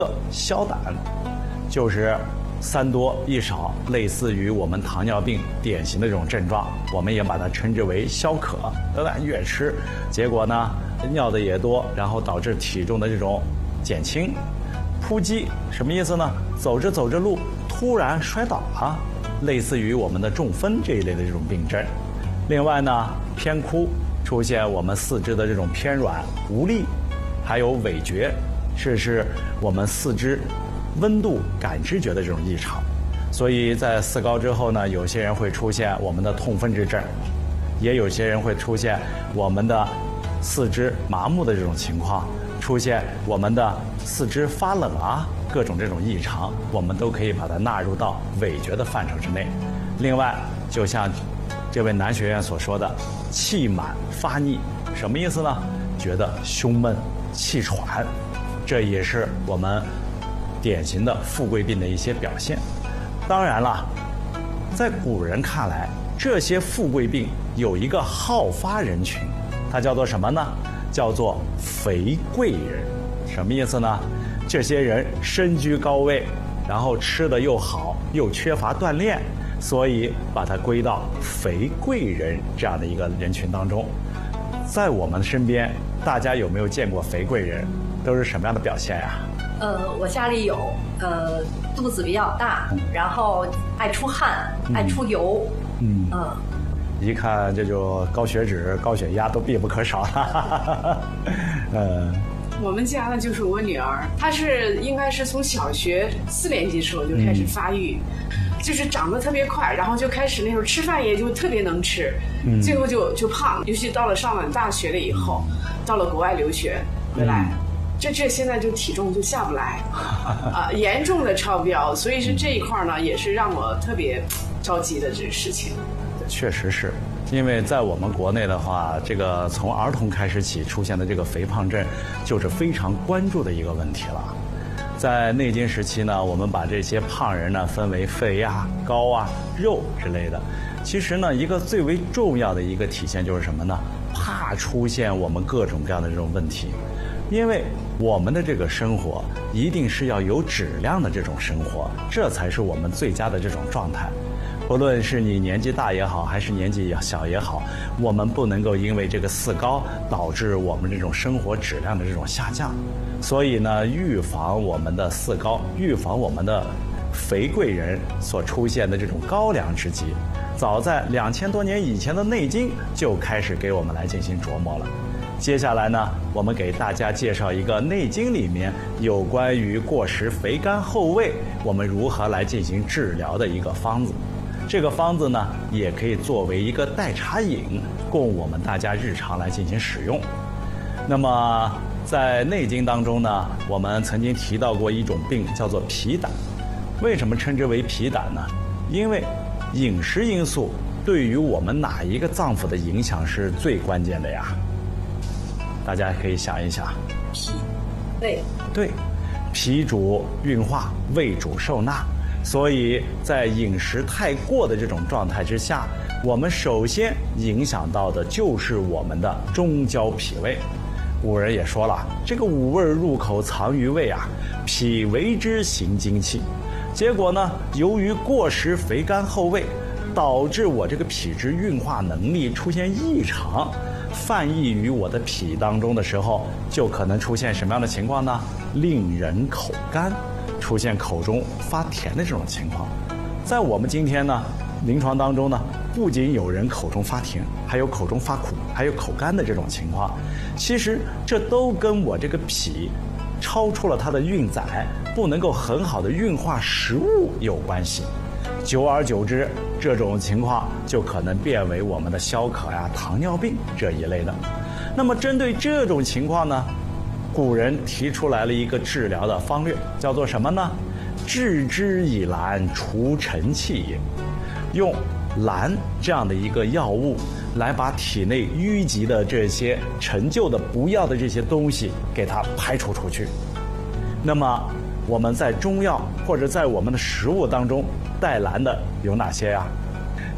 消胆，就是3多1少，类似于我们糖尿病典型的这种症状，我们也把它称之为消渴。越吃，结果呢尿的也多，然后导致体重的这种减轻。扑击什么意思呢？走着走着路突然摔倒了，类似于我们的中风这一类的这种病症。另外呢，偏枯，出现我们四肢的这种偏软无力，还有痿厥，这是我们四肢温度感知觉的这种异常。所以在4高之后呢，有些人会出现我们的痛风之症，也有些人会出现我们的四肢麻木的这种情况，出现我们的四肢发冷啊，各种这种异常，我们都可以把它纳入到痿厥的范畴之内。另外，就像这位男学员所说的气满发腻，什么意思呢？觉得胸闷气喘，这也是我们典型的富贵病的一些表现。当然了，在古人看来，这些富贵病有一个好发人群，它叫做什么呢？叫做肥贵人。什么意思呢？这些人身居高位，然后吃的又好，又缺乏锻炼，所以把它归到肥贵人这样的一个人群当中。在我们身边，大家有没有见过肥贵人？都是什么样的表现呀？ 我家里有，肚子比较大，然后爱出汗，爱出油， 一看这就高血脂、高血压都必不可少了。 我们家呢，就是我女儿，她应该是从小学4年级的时候就开始发育，就是长得特别快，然后就开始那时候吃饭也就特别能吃，最后就胖，尤其到了上完大学了以后，到了国外留学回来。这现在就体重就下不来，严重的超标，所以是这一块呢，也是让我特别着急的这个事情。 确实是，因为在我们国内的话，这个从儿童开始起出现的这个肥胖症，就是非常关注的一个问题了。在内经时期呢，我们把这些胖人呢分为肥啊、高啊、肉之类的。其实呢，一个最为重要的一个体现就是什么呢？怕出现我们各种各样的这种问题。因为我们的这个生活一定是要有质量的这种生活，这才是我们最佳的这种状态。不论是你年纪大也好，还是年纪小也好，我们不能够因为这个4高导致我们这种生活质量的这种下降。所以呢，预防我们的4高，预防我们的肥贵人所出现的这种高粱之疾，早在2000多年以前的《内经》就开始给我们来进行琢磨了。接下来呢，我们给大家介绍一个《内经》里面有关于过食肥甘厚味，我们如何来进行治疗的一个方子。这个方子呢，也可以作为一个代茶饮，供我们大家日常来进行使用。那么在《内经》当中呢，我们曾经提到过一种病叫做脾胆。为什么称之为脾胆呢？因为饮食因素对于我们哪一个脏腑的影响是最关键的呀？大家可以想一想。 脾，胃。 对，脾主运化，胃主受纳。所以在饮食太过的这种状态之下，我们首先影响到的就是我们的中焦脾胃。古人也说了，这个五味入口藏于胃啊，脾为之行精气。结果呢，由于过食肥甘厚味，导致我这个脾之运化能力出现异常，泛溢于我的脾当中的时候，就可能出现什么样的情况呢？令人口干，出现口中发甜的这种情况。在我们今天呢，临床当中呢，不仅有人口中发甜，还有口中发苦，还有口干的这种情况。其实这都跟我这个脾超出了它的运载，不能够很好的运化食物有关系。久而久之，这种情况就可能变为我们的消渴呀、糖尿病这一类的。那么针对这种情况呢，古人提出来了一个治疗的方略，叫做什么呢？治之以兰，除尘气也。用兰这样的一个药物来把体内淤积的这些陈旧的不要的这些东西给它排除出去。那么我们在中药或者在我们的食物当中带兰的有哪些呀？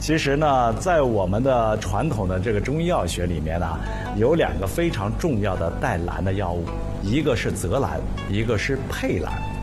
其实呢，在我们的传统的这个中医药学里面呢，有2个非常重要的带蓝的药物，一个是泽兰，一个是佩兰。